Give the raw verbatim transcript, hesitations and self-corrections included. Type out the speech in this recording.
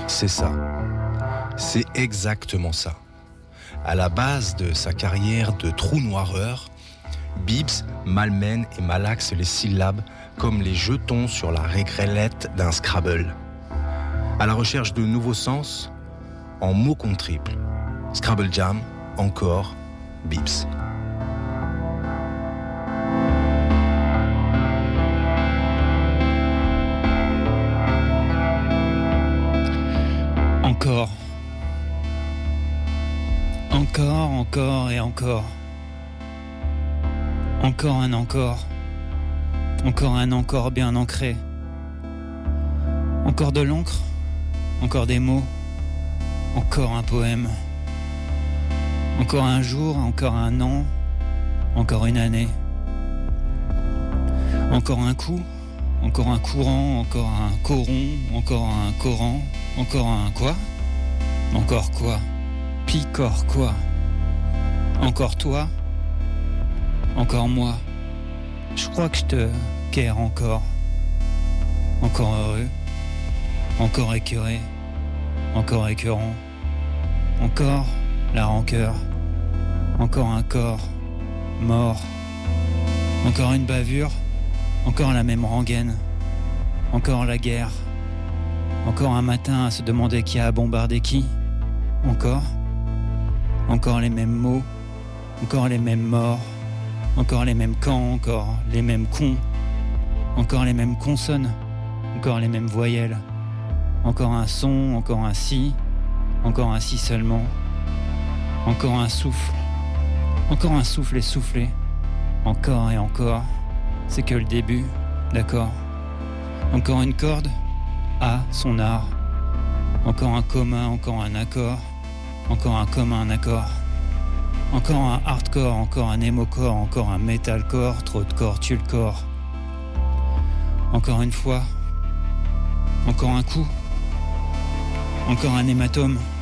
C'est ça. C'est exactement ça. À la base de sa carrière de trou noireur, Bibbs malmène et malaxe les syllabes comme les jetons sur la régrellette d'un Scrabble. À la recherche de nouveaux sens, en mots compte triple. Scrabble Jam, encore, Bibbs. Encore. Encore, encore et encore. Encore un encore. Encore un encore bien ancré. Encore de l'encre. Encore des mots. Encore un poème. Encore un jour, encore un an. Encore une année. Encore un coup. Encore un courant. Encore un coron. Encore un coran. Encore un quoi? Encore quoi? Picor quoi? Encore toi? Encore moi? Je crois que je te quière encore. Encore heureux. Encore écœuré. Encore écœurant. Encore la rancœur. Encore un corps mort. Encore une bavure. Encore la même rengaine. Encore la guerre. Encore un matin à se demander qui a bombardé qui. Encore. Encore les mêmes mots. Encore les mêmes morts. Encore les mêmes camps. Encore les mêmes cons. Encore les mêmes consonnes. Encore les mêmes voyelles. Encore un son. Encore un si. Encore un si seulement. Encore un souffle. Encore un souffle essoufflé. Encore et encore. C'est que le début. D'accord. Encore une corde. À son art. Encore un commun, encore un accord. Encore un commun, un accord. Encore un hardcore, encore un émocore, encore un metalcore. Trop de corps tue le corps. Encore une fois. Encore un coup. Encore un hématome.